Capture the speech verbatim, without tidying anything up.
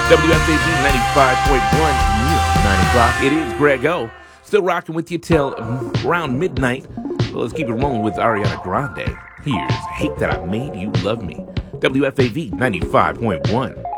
W F A V ninety-five point one, nine o'clock. It is Greg O. Still rocking with you till around midnight. So let's keep it rolling with Ariana Grande. Here's Hate That I Made You Love Me. W F A V ninety-five point one.